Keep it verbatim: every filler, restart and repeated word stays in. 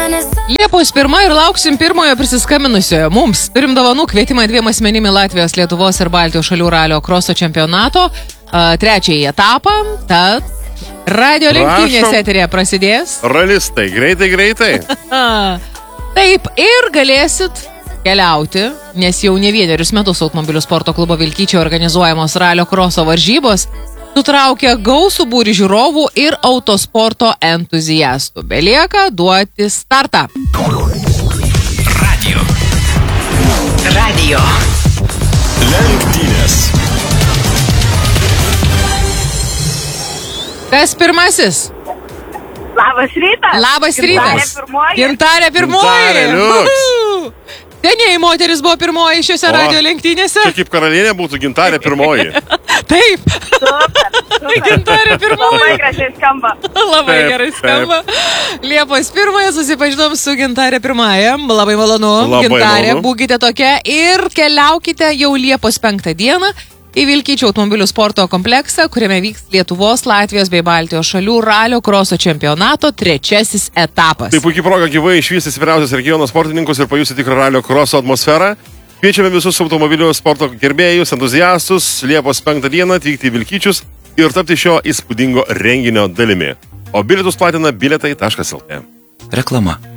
Liepos pirmą ir lauksim pirmojo prisiskaminusiojo. Mums turim dovanų kvietimą dviem asmenimi Latvijos, Lietuvos ir Baltijos šalių ralio kroso čempionato uh, trečiąjį etapą. Tad radio lenktynės eterėje prasidės. Ralistai, greitai, greitai. Taip, ir galėsit keliauti, nes jau ne vienerius metus automobilių sporto klubo Vilkyčiai organizuojamos ralio kroso varžybos sutraukia gausų būrį žiūrovų ir autosporto entuziastų. Belieka duoti startą. Radio. Radio. Lenktynės. Kas pirmasis? Labas rytas. Labas rytas. Pirmoji. Gintarė pirmoji. Gintarė liuks. Seniai moteris buvo pirmoji šiuose O, radio lenktynėse. Čia kaip karalienė būtų Gintarė pirmoji. Taip. Super, super. Gintarė Labai pirmoji. gražiai skamba. Labai Taip, gerai taip. skamba. Liepos pirmąją susipažinom su Gintarė pirmąją. Labai malonu. Labai Gintarė, malonu. būkite tokia ir keliaukite jau Liepos penktą dieną į Vilkyčių automobilių sporto kompleksą, kuriame vyks Lietuvos, Latvijos bei Baltijos šalių ralio kroso čempionato trečiasis etapas. Tai puikiai proga gyvai išvysti stipriausius regiono sportininkus ir pajusti tikrą ralio kroso atmosferą. Kviečiame visus automobilių sporto gerbėjus, entuziastus Liepos penktą dieną atvykti į Vilkyčius ir tapti šio įspūdingo renginio dalimi. O bilietus platina bilietai taškas lt. Reklama.